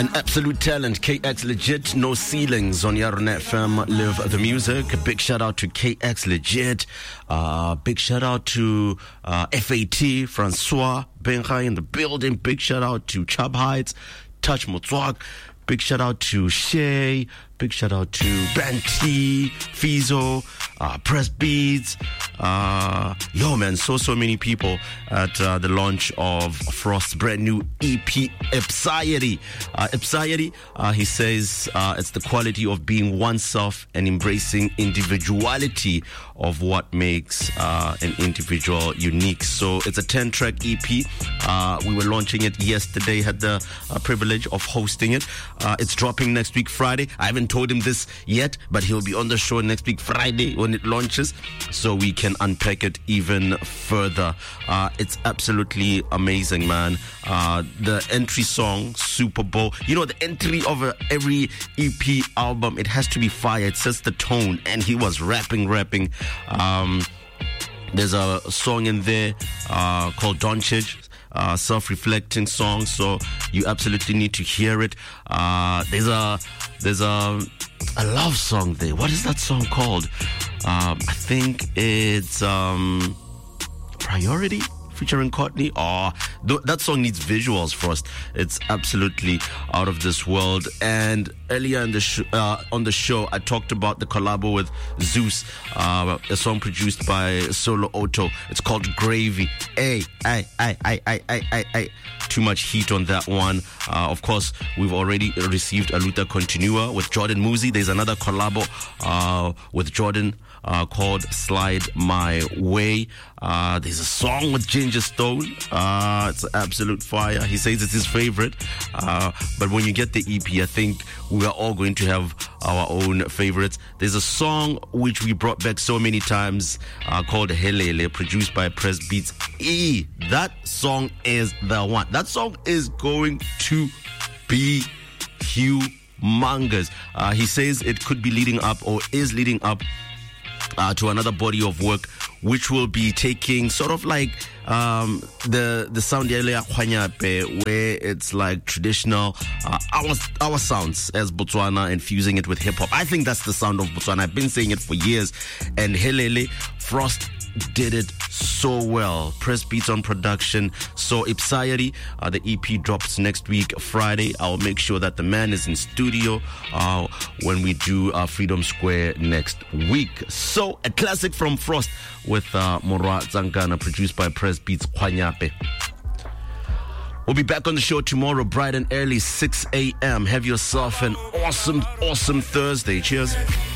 An absolute talent, KX Legit, no ceilings on Yarnet FM, live the music. A big shout out to KX Legit. Big shout out to FAT, Francois Benghai in the building. Big shout out to Chubb Heights, Touch Motswag. Big shout out to Shay. Big shout out to Banty, Fizo, Press Beats. Yo, man, so many people at the launch of Frost's brand new EP, Ipsiety. Ipsiety, he says, it's the quality of being oneself and embracing individuality of what makes an individual unique. So it's a 10-track EP. We were launching it yesterday, had the privilege of hosting it. It's dropping next week, Friday. I haven't told him this yet, but he'll be on the show next week, Friday, when it launches, so we can unpack it even further. It's absolutely amazing, man. The entry song, Super Bowl, you know, the entry of every EP album, it has to be fire. It sets the tone, and he was rapping. There's a song in there called Doncic, self-reflecting song, so you absolutely need to hear it. There's a love song there. What is that song called? I think it's Priority featuring Courtney. That song needs visuals for us. It's absolutely out of this world. And earlier in the on the show, I talked about the collabo with Zeus, a song produced by Solo Auto. It's called Gravy. Too much heat on that one. Of course, we've already received Aluta Continua with Jordan Muzi. There's another collabo with Jordan called Slide My Way. There's a song with Ginger Stone. It's absolute fire. He says it's his favorite. But when you get the EP, I think we are all going to have our own favorites. There's a song which we brought back so many times called Helele, produced by Press Beats. That song is the one. That song is going to be humongous. He says it could be leading up or is leading up to another body of work, which will be taking sort of like the sound Khwanyape, where it's like traditional our sounds as Botswana and fusing it with hip hop. I think that's the sound of Botswana. I've been saying it for years, and Helele, Frost did it so well. Press Beats on production. So Ipsiety, the EP drops next week, Friday. I'll make sure that the man is in studio when we do Freedom Square next week. So a classic from Frost with Morwa Zangana, produced by Press Beats, Khwanyape. We'll be back on the show tomorrow, bright and early, 6 a.m. Have yourself an awesome Thursday. Cheers.